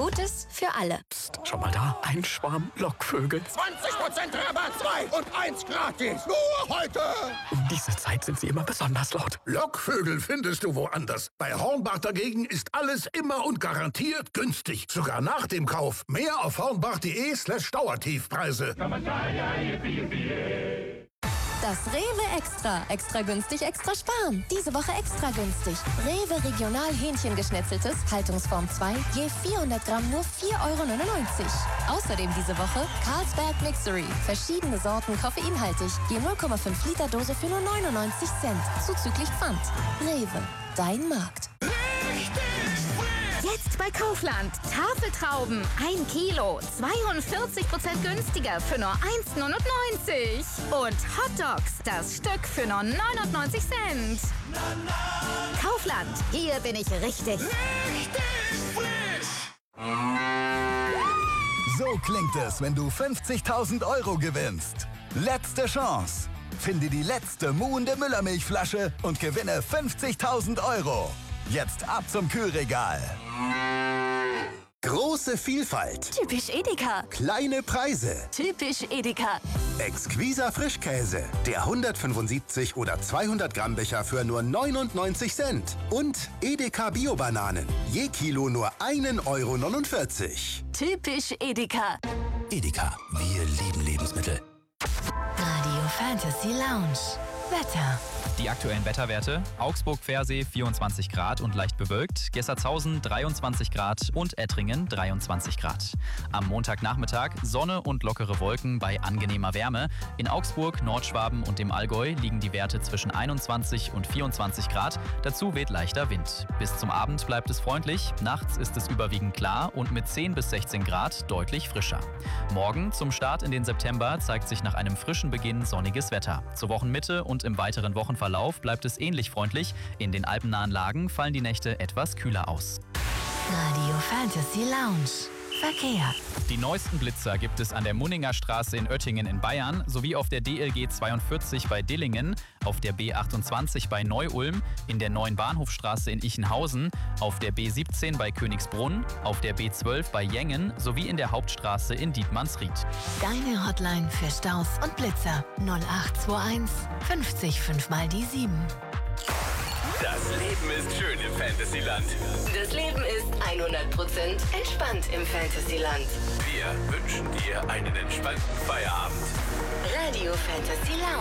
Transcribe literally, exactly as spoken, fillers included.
Gutes für alle. Psst, schau mal da. Ein Schwarm Lockvögel. zwanzig Prozent Rabatt, zwei und eins gratis. Nur heute. Um diese Zeit sind sie immer besonders laut. Lockvögel findest du woanders. Bei Hornbach dagegen ist alles immer und garantiert günstig. Sogar nach dem Kauf. Mehr auf hornbach.de slash Dauertiefpreise. Das Rewe Extra. Extra günstig, extra sparen. Diese Woche extra günstig. Rewe Regional Hähnchengeschnetzeltes, Haltungsform zwei, je vierhundert Gramm nur vier Euro neunundneunzig. Außerdem diese Woche Carlsberg Mixery. Verschiedene Sorten koffeinhaltig. Je null Komma fünf Liter Dose für nur neunundneunzig Cent. Zuzüglich Pfand. Rewe. Dein Markt. Jetzt bei Kaufland. Tafeltrauben. ein Kilo. zweiundvierzig Prozent günstiger für nur eins neunundneunzig. Und Hotdogs. Das Stück für nur neunundneunzig Cent. Kaufland. Hier bin ich richtig. Richtig frisch. So klingt es, wenn du fünfzigtausend Euro gewinnst. Letzte Chance. Finde die letzte muhende Müllermilchflasche und gewinne fünfzigtausend Euro. Jetzt ab zum Kühlregal. Große Vielfalt. Typisch Edeka. Kleine Preise. Typisch Edeka. Exquiser Frischkäse. Der hundertfünfundsiebzig oder zweihundert Gramm Becher für nur neunundneunzig Cent. Und Edeka Bio-Bananen. Je Kilo nur ein Euro neunundvierzig. Typisch Edeka. Edeka, wir lieben Lebensmittel. Radio Fantasy Lounge. Wetter. Die aktuellen Wetterwerte: Augsburg-Pfersee vierundzwanzig Grad und leicht bewölkt, Gessertshausen dreiundzwanzig Grad und Ettringen dreiundzwanzig Grad. Am Montagnachmittag Sonne und lockere Wolken bei angenehmer Wärme. In Augsburg, Nordschwaben und dem Allgäu liegen die Werte zwischen einundzwanzig und vierundzwanzig Grad. Dazu weht leichter Wind. Bis zum Abend bleibt es freundlich. Nachts ist es überwiegend klar und mit zehn bis sechzehn Grad deutlich frischer. Morgen zum Start in den September zeigt sich nach einem frischen Beginn sonniges Wetter. Zur Wochenmitte und im weiteren Wochenverlauf bleibt es ähnlich freundlich. In den alpennahen Lagen fallen die Nächte etwas kühler aus. Radio Fantasy Lounge. Verkehr. Die neuesten Blitzer gibt es an der Munninger Straße in Oettingen in Bayern sowie auf der D L G zweiundvierzig bei Dillingen, auf der B achtundzwanzig bei Neu-Ulm, in der neuen Bahnhofstraße in Ichenhausen, auf der B siebzehn bei Königsbrunn, auf der B zwölf bei Jengen sowie in der Hauptstraße in Dietmannsried. Deine Hotline für Staus und Blitzer null acht zwei eins fünfzig fünf mal die sieben. Das Leben ist schön im Fantasyland. Das Leben ist hundert Prozent entspannt im Fantasyland. Wir wünschen dir einen entspannten Feierabend. Radio Fantasy Lounge.